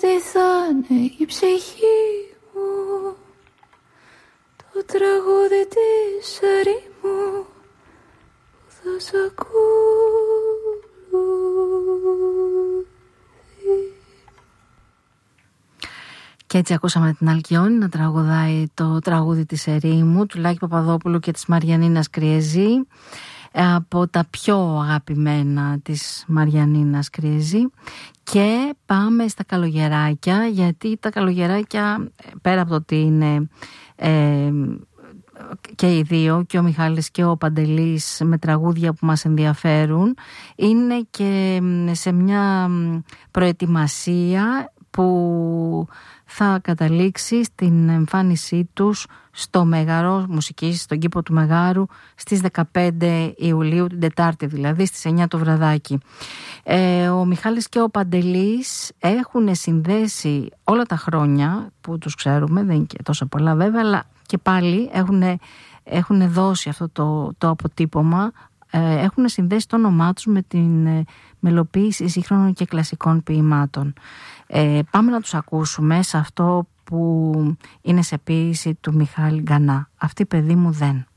ότι θα είναι η ψυχή μου το τραγούδι της ερήμου που θα σ' ακούσει. Και έτσι ακούσαμε την Αλκιόνη να τραγουδάει το τραγούδι της ερήμου του Λάκη Παπαδόπουλου και της Μαριαννίνας Κριεζή, από τα πιο αγαπημένα της Μαριαννίνας Κριεζή. Και πάμε στα καλογεράκια, γιατί τα καλογεράκια, πέρα από το ότι είναι και οι δύο, και ο Μιχάλης και ο Παντελής, με τραγούδια που μας ενδιαφέρουν, είναι και σε μια προετοιμασία που θα καταλήξει στην εμφάνισή τους στο Μέγαρο Μουσικής, στον κήπο του Μεγάρου, στις 15 Ιουλίου, την Τετάρτη δηλαδή, στις 9 το βραδάκι. Ο Μιχάλης και ο Παντελής έχουν συνδέσει όλα τα χρόνια που τους ξέρουμε, δεν είναι και τόσο πολλά βέβαια, αλλά και πάλι έχουν δώσει αυτό το αποτύπωμα, έχουν συνδέσει το όνομά τους με την μελοποίηση σύγχρονων και κλασικών ποιημάτων. Πάμε να τους ακούσουμε σε αυτό που είναι σε ποίηση του Μιχάλη Γκανά. Αυτή, παιδί μου, δεν.